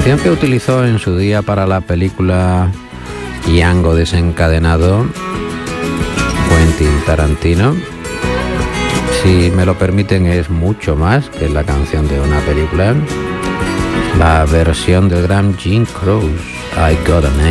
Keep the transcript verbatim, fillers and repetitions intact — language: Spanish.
canción que utilizó en su día para la película Django desencadenado, Quentin Tarantino, si me lo permiten, es mucho más que la canción de una película. La versión del gran Jim Croce, I Got a Name.